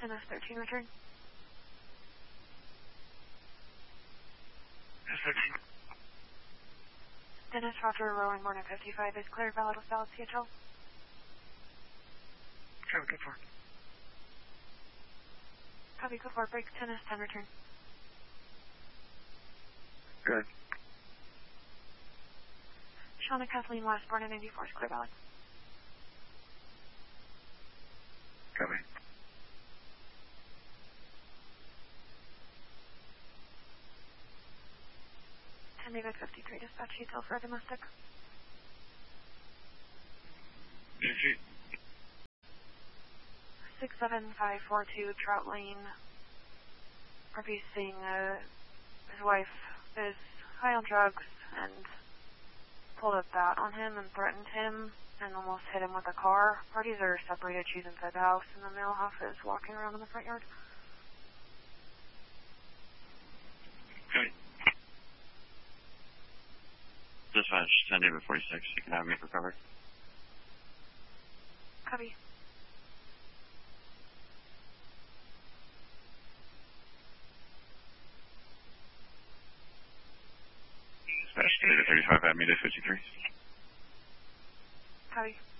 10-13, return. 13. Dennis, Roger, Rowan, Morning 55 is cleared, valid with valid CHL. Okay, good for. Copy, code 4, break, 10-10, return. Good. Shauna Kathleen Westbourne at 94 is clear, valid. Copy. David 53, dispatch detail for a domestic. Sheet. 67542 Trout Lane. Repeat seeing his wife is high on drugs and pulled a bat on him and threatened him and almost hit him with a car. Parties are separated. She's inside the house and the male half is walking around in the front yard. Okay. Dispatch, 10 David 46. You can have me for cover. Copy. Dispatch, David 35, have me to 53. Copy.